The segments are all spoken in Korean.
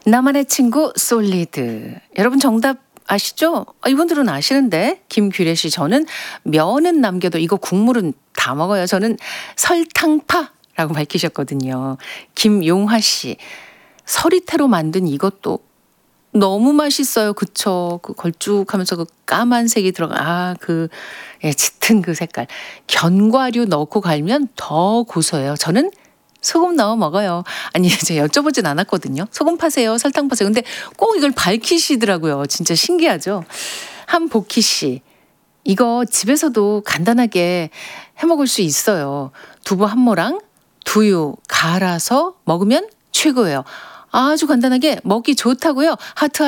나만의 친구 솔리드. 여러분 정답 아시죠? 이분들은 아시는데. 김규래 씨, 저는 면은 남겨도 이거 국물은 다 먹어요. 저는 설탕파라고 밝히셨거든요. 김용화 씨, 서리태로 만든 이것도 너무 맛있어요. 그쵸? 그 걸쭉하면서 그 까만색이 들어가. 예, 짙은 그 색깔. 견과류 넣고 갈면 더 고소해요. 저는 소금 넣어 먹어요. 아니, 이제 여쭤보진 않았거든요. 소금 파세요? 설탕 파세요? 근데 꼭 이걸 밝히시더라고요. 진짜 신기하죠? 한복희 씨, 이거 집에서도 간단하게 해 먹을 수 있어요. 두부 한 모랑 두유 갈아서 먹으면 최고예요. 아주 간단하게 먹기 좋다고요.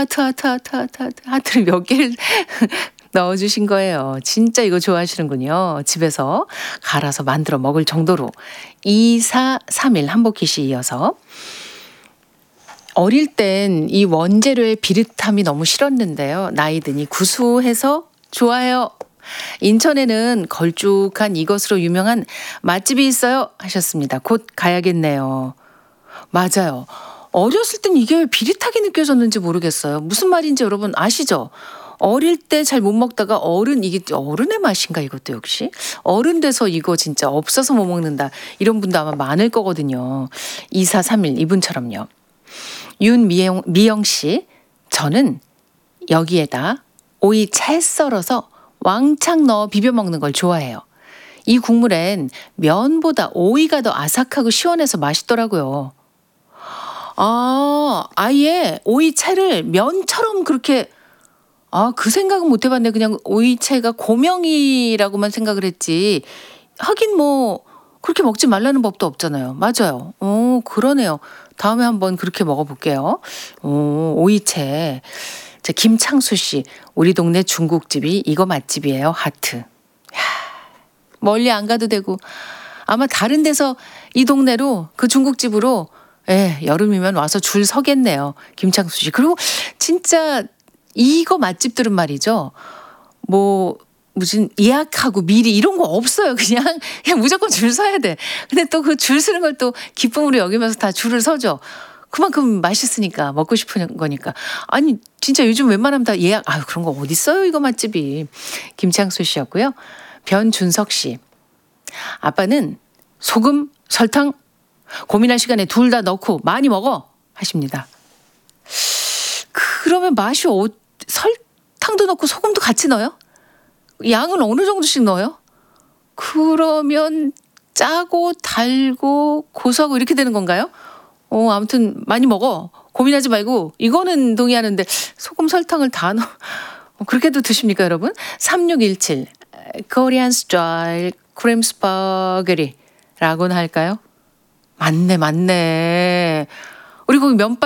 하트를 몇 개를 넣어주신 거예요. 진짜 이거 좋아하시는군요. 집에서 갈아서 만들어 먹을 정도로. 2431 한복희 씨 이어서, 어릴 땐 이 원재료의 비릿함이 너무 싫었는데요. 나이 드니 구수해서 좋아요. 인천에는 걸쭉한 이것으로 유명한 맛집이 있어요 하셨습니다. 곧 가야겠네요. 맞아요. 어렸을 땐 이게 왜 비릿하게 느껴졌는지 모르겠어요. 무슨 말인지 여러분 아시죠? 어릴 때 잘 못 먹다가 이게 어른의 맛인가 이것도 역시? 어른 돼서 이거 진짜 없어서 못 먹는다. 이런 분도 아마 많을 거거든요. 2431 이분처럼요. 미영 씨, 저는 여기에다 오이 채 썰어서 왕창 넣어 비벼 먹는 걸 좋아해요. 이 국물엔 면보다 오이가 더 아삭하고 시원해서 맛있더라고요. 아예 오이채를 면처럼 그렇게, 그 생각은 못 해봤네. 그냥 오이채가 고명이라고만 생각을 했지. 하긴 뭐 그렇게 먹지 말라는 법도 없잖아요. 맞아요. 그러네요. 다음에 한번 그렇게 먹어볼게요. 오이채. 자, 김창수 씨, 우리 동네 중국집이 이거 맛집이에요. 하트. 멀리 안 가도 되고, 아마 다른 데서 이 동네로 그 중국집으로, 예, 여름이면 와서 줄 서겠네요. 김창수 씨. 그리고 진짜 이거 맛집들은 말이죠. 무슨 예약하고 미리 이런 거 없어요. 그냥 무조건 줄 서야 돼. 근데 또 그 줄 서는 걸 또 기쁨으로 여기면서 다 줄을 서죠. 그만큼 맛있으니까, 먹고 싶은 거니까. 아니, 진짜 요즘 웬만하면 다 예약, 그런 거 어디 있어요, 이거 맛집이. 김창수 씨였고요. 변준석 씨, 아빠는 소금, 설탕, 고민할 시간에 둘 다 넣고 많이 먹어 하십니다. 그러면 맛이 설탕도 넣고 소금도 같이 넣어요? 양은 어느 정도씩 넣어요? 그러면 짜고 달고 고소하고 이렇게 되는 건가요? 아무튼 많이 먹어. 고민하지 말고. 이거는 동의하는데 소금 설탕을 다 넣어. 그렇게도 드십니까 여러분? 3617 코리안 스타일 크림 스파게티 라고는 할까요? 맞네. 우리 거기 면발